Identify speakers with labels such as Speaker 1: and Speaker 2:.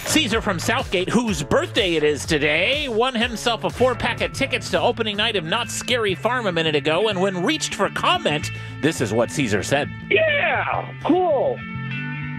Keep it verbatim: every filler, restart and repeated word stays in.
Speaker 1: Caesar from Southgate, whose birthday it is today, won himself a four-pack of tickets to opening night of Knott's Scary Farm a minute ago, and when reached for comment, this is what Caesar said.
Speaker 2: Yeah, cool.